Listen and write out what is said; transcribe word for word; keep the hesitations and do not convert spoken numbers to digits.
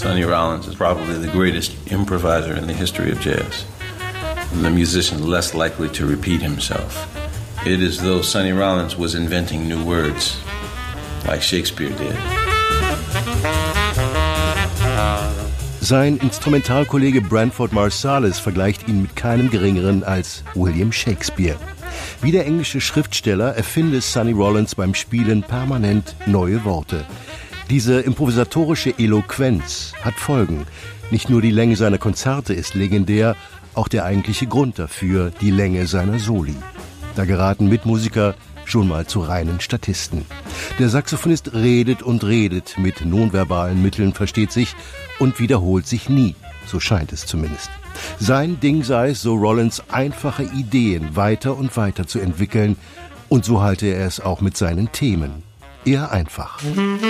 Sonny Rollins is probably the greatest improviser in the history of jazz. The musician less likely to repeat himself. It is as though Sonny Rollins was inventing new words, like Shakespeare did. Sein Instrumentalkollege Branford Marsalis vergleicht ihn mit keinem geringeren als William Shakespeare. Wie der englische Schriftsteller erfinde Sonny Rollins beim Spielen permanent neue Worte. Diese improvisatorische Eloquenz hat Folgen. Nicht nur die Länge seiner Konzerte ist legendär, auch der eigentliche Grund dafür, die Länge seiner Soli. Da geraten Mitmusiker schon mal zu reinen Statisten. Der Saxophonist redet und redet, mit nonverbalen Mitteln versteht sich und wiederholt sich nie, so scheint es zumindest. Sein Ding sei es, so Rollins, einfache Ideen weiter und weiter zu entwickeln, und so halte er es auch mit seinen Themen. Eher einfach.